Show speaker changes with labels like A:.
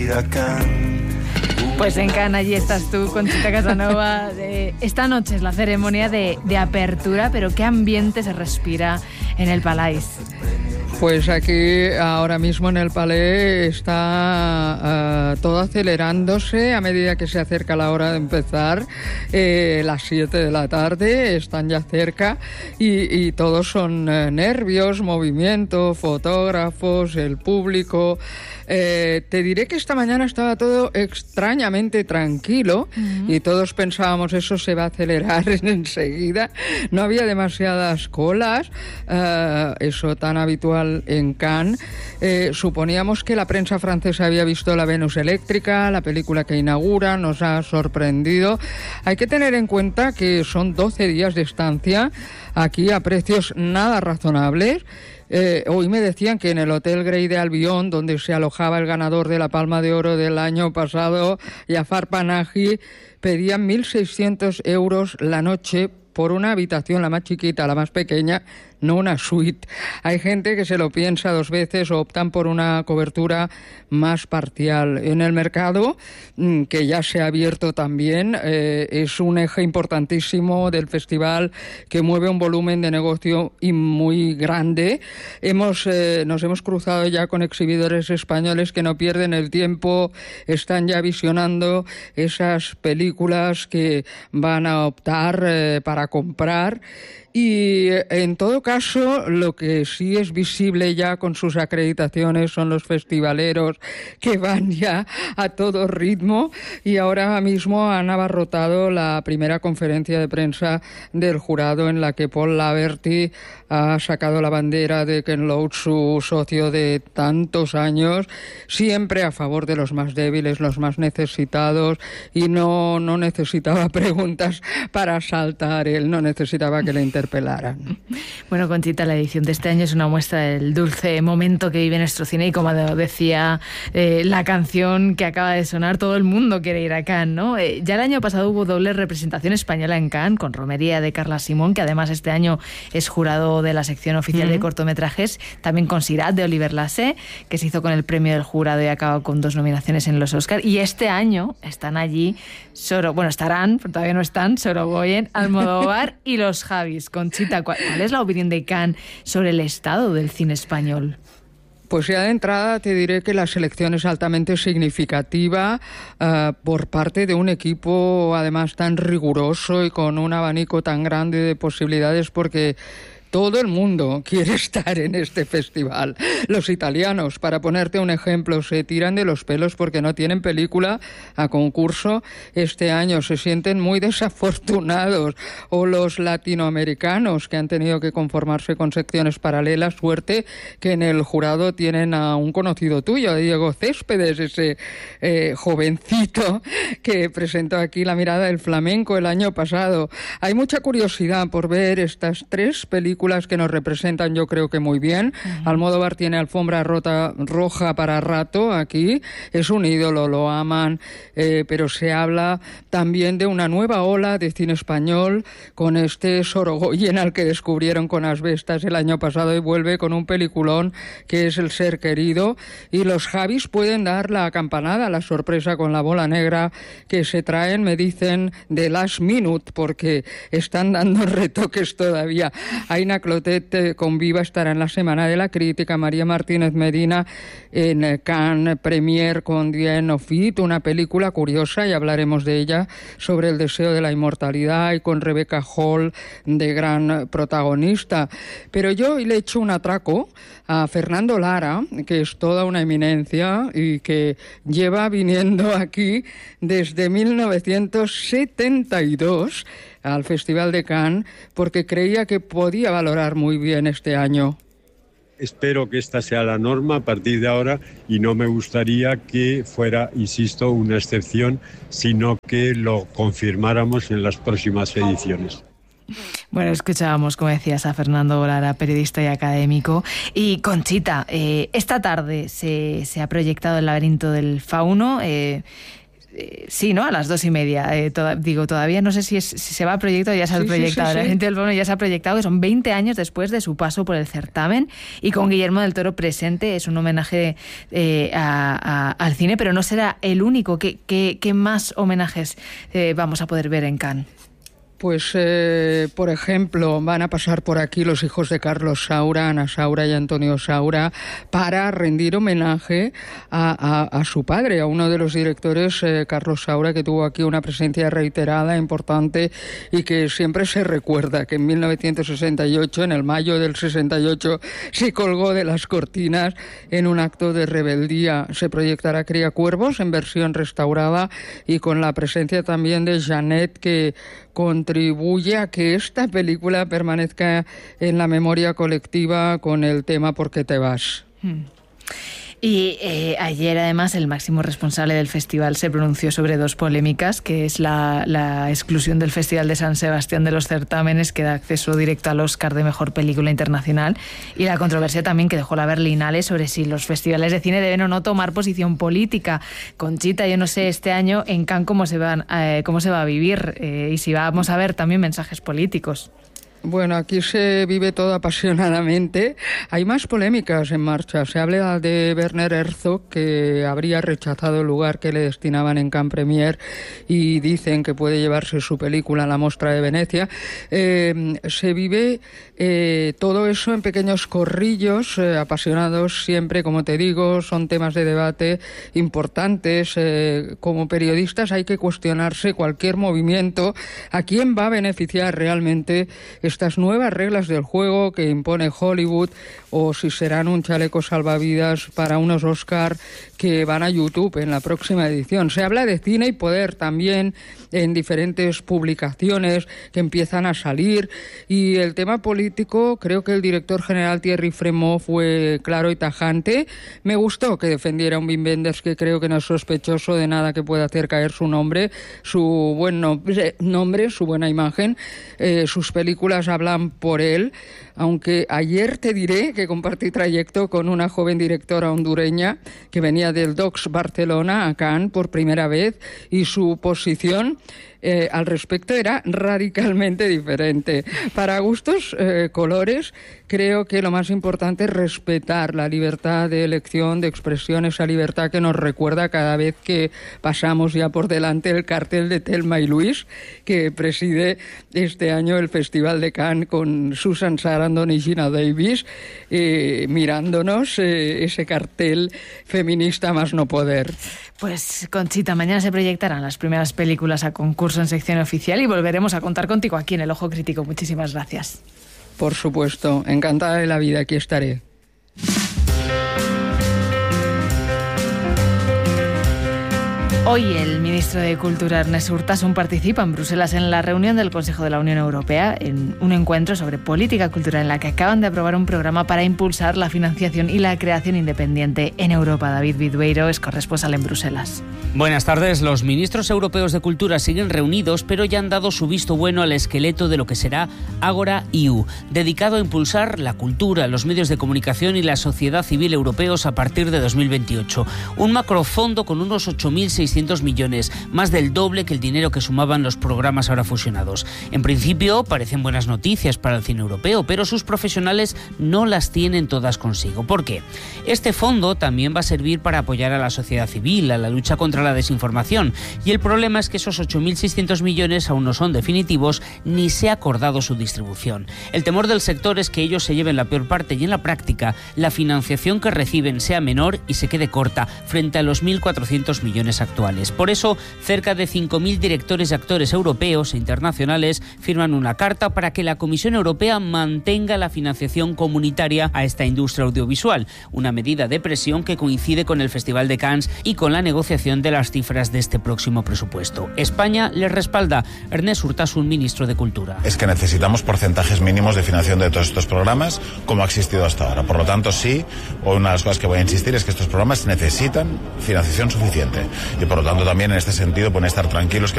A: ir a Cannes.
B: Pues en Cannes allí estás tú, Conchita Casanova. Esta noche es la ceremonia de apertura, pero ¿qué ambiente se respira en el Palais?
C: Pues aquí ahora mismo en el Palais está todo acelerándose a medida que se acerca la hora de empezar, las 7 de la tarde, están ya cerca y todos son nervios, movimiento, fotógrafos, el público. Te diré que esta mañana estaba todo extrañamente tranquilo y todos pensábamos eso se va a acelerar enseguida. No había demasiadas colas, eso tan habitual en Cannes. Suponíamos que la prensa francesa había visto La Venus Eléctrica, la película que inaugura, nos ha sorprendido. Hay que tener en cuenta que son 12 días de estancia aquí a precios nada razonables. Hoy me decían que en el Hotel Grey de Albion, donde se alojaba el ganador de la Palma de Oro del año pasado, Jafar Panahi, pedían 1.600 euros la noche por una habitación, la más chiquita, la más pequeña, no una suite. Hay gente que se lo piensa 2 veces o optan por una cobertura más parcial. En el mercado, que ya se ha abierto también, es un eje importantísimo del festival que mueve un volumen de negocio muy grande. Nos hemos cruzado ya con exhibidores españoles que no pierden el tiempo, están ya visionando esas películas que van a optar para comprar. Y en todo caso, lo que sí es visible ya con sus acreditaciones son los festivaleros que van ya a todo ritmo y ahora mismo han abarrotado la primera conferencia de prensa del jurado en la que Paul Laverty ha sacado la bandera de Ken Loach, su socio de tantos años, siempre a favor de los más débiles, los más necesitados, y no necesitaba preguntas para saltar, él no necesitaba que le interpelaran.
B: Bueno, Conchita, la edición de este año es una muestra del dulce momento que vive nuestro cine y, como decía la canción que acaba de sonar, todo el mundo quiere ir a Cannes, ¿no? Ya el año pasado hubo doble representación española en Cannes, con romería de Carla Simón, que además este año es jurado de la sección oficial de cortometrajes, también con Sirat de Oliver Lasse, que se hizo con el premio del jurado y acaba con 2 nominaciones en los Oscar. Y este año están allí estarán, pero todavía no están, Sorogoyen, Almodóvar y los Javis. Conchita, ¿cuál es la opinión de Cannes sobre el estado del cine español?
C: Pues ya de entrada te diré que la selección es altamente significativa por parte de un equipo además tan riguroso y con un abanico tan grande de posibilidades, porque todo el mundo quiere estar en este festival. Los italianos, para ponerte un ejemplo, se tiran de los pelos porque no tienen película a concurso este año, se sienten muy desafortunados. O los latinoamericanos, que han tenido que conformarse con secciones paralelas. Suerte que en el jurado tienen a un conocido tuyo, Diego Céspedes, ese jovencito que presentó aquí La mirada del flamenco el año pasado. Hay mucha curiosidad por ver estas 3 películas que nos representan, yo creo que muy bien. Almodóvar tiene alfombra roja para rato aquí, es un ídolo, lo aman, pero se habla también de una nueva ola de cine español con este Sorogoyen al que descubrieron con Asbestas el año pasado y vuelve con un peliculón que es El ser querido, y los Javis pueden dar la campanada, la sorpresa con La bola negra que se traen, me dicen, de last minute, porque están dando retoques todavía. Aina Clotet con Viva estará en la Semana de la Crítica, María Martínez Medina en Cannes Premier con The End of It, una película curiosa y hablaremos de ella, sobre el deseo de la inmortalidad, y con Rebecca Hall de gran protagonista. Pero yo le echo un atraco a Fernando Lara, que es toda una eminencia y que lleva viniendo aquí desde 1972 al Festival de Cannes, porque creía que podía valorar muy bien este año.
D: Espero que esta sea la norma a partir de ahora y no me gustaría que fuera, insisto, una excepción, sino que lo confirmáramos en las próximas ediciones.
B: Bueno, escuchábamos, como decías, a Fernando Lara, periodista y académico. Y Conchita, esta tarde se ha proyectado El laberinto del fauno. sí, ¿no? A las 2:30. Todavía no sé si se va a proyectar o ya se ha proyectado. La gente del Bono ya se ha proyectado, que son 20 años después de su paso por el certamen, y con Guillermo del Toro presente. Es un homenaje al cine, pero no será el único. ¿Qué más homenajes vamos a poder ver en Cannes?
C: Pues, por ejemplo, van a pasar por aquí los hijos de Carlos Saura, Ana Saura y Antonio Saura, para rendir homenaje a su padre, a uno de los directores, Carlos Saura, que tuvo aquí una presencia reiterada, importante, y que siempre se recuerda que en 1968, en el mayo del 68, se colgó de las cortinas en un acto de rebeldía. Se proyectará Criacuervos en versión restaurada y con la presencia también de Janet, que contribuye a que esta película permanezca en la memoria colectiva con el tema ¿Por qué te vas?
B: Y ayer, además, el máximo responsable del festival se pronunció sobre dos polémicas, que es la exclusión del Festival de San Sebastián de los certámenes, que da acceso directo al Oscar de Mejor Película Internacional, y la controversia también que dejó la Berlinale sobre si los festivales de cine deben o no tomar posición política. Conchita, yo no sé este año en Cannes cómo se va a vivir y si vamos a ver también mensajes políticos.
C: Bueno, aquí se vive todo apasionadamente. Hay más polémicas en marcha. Se habla de Werner Herzog, que habría rechazado el lugar que le destinaban en Cannes Premier, y dicen que puede llevarse su película a la Mostra de Venecia. Se vive todo eso en pequeños corrillos, apasionados siempre, como te digo, son temas de debate importantes. Como periodistas hay que cuestionarse cualquier movimiento, a quién va a beneficiar realmente estas nuevas reglas del juego que impone Hollywood, o si serán un chaleco salvavidas para unos Oscar que van a YouTube en la próxima edición. Se habla de cine y poder también en diferentes publicaciones que empiezan a salir, y el tema político, creo que el director general Thierry Fremont fue claro y tajante. Me gustó que defendiera a un Wim Wenders que creo que no es sospechoso de nada que pueda hacer caer su nombre, su buen nombre, su buena imagen. Sus películas hablan por él, aunque ayer te diré que compartí trayecto con una joven directora hondureña que venía del Docs Barcelona a Cannes por primera vez, y su posición al respecto era radicalmente diferente. Para gustos, colores, creo que lo más importante es respetar la libertad de elección, de expresión, esa libertad que nos recuerda cada vez que pasamos ya por delante el cartel de Thelma y Luis, que preside este año el Festival de Cannes con Susan Sarandon y Gina Davis, mirándonos ese cartel feminista más no poder.
B: Pues, Conchita, mañana se proyectarán las primeras películas a concurso en sección oficial y volveremos a contar contigo aquí en El Ojo Crítico. Muchísimas gracias.
C: Por supuesto, encantada de la vida, aquí estaré.
B: Hoy el ministro de Cultura, Ernest Urtasun, participa en Bruselas en la reunión del Consejo de la Unión Europea, en un encuentro sobre política cultural en la que acaban de aprobar un programa para impulsar la financiación y la creación independiente en Europa. David Vidueiro es corresponsal en Bruselas.
A: Buenas tardes. Los ministros europeos de Cultura siguen reunidos, pero ya han dado su visto bueno al esqueleto de lo que será Agora EU, dedicado a impulsar la cultura, los medios de comunicación y la sociedad civil europeos a partir de 2028. Un macrofondo con unos 8.600 millones, más del doble que el dinero que sumaban los programas ahora fusionados. En principio parecen buenas noticias para el cine europeo, pero sus profesionales no las tienen todas consigo. ¿Por qué? Este fondo también va a servir para apoyar a la sociedad civil, a la lucha contra la desinformación, y el problema es que esos 8.600 millones aún no son definitivos ni se ha acordado su distribución. El temor del sector es que ellos se lleven la peor parte y en la práctica la financiación que reciben sea menor y se quede corta frente a los 1.400 millones actuales. Por eso, cerca de 5.000 directores y actores europeos e internacionales firman una carta para que la Comisión Europea mantenga la financiación comunitaria a esta industria audiovisual, una medida de presión que coincide con el Festival de Cannes y con la negociación de las cifras de este próximo presupuesto. España les respalda. Ernest Urtasun, ministro de Cultura.
E: Es que necesitamos porcentajes mínimos de financiación de todos estos programas, como ha existido hasta ahora. Por lo tanto, sí, una de las cosas que voy a insistir es que estos programas necesitan financiación suficiente. Y por lo tanto también en este sentido pueden estar tranquilos que